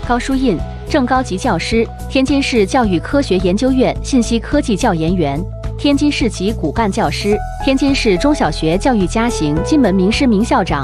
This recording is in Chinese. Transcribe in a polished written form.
高书印，正高级教师，天津市教育科学研究院信息科技教研员，天津市级骨干教师，天津市中小学教育家型金门名师名校长。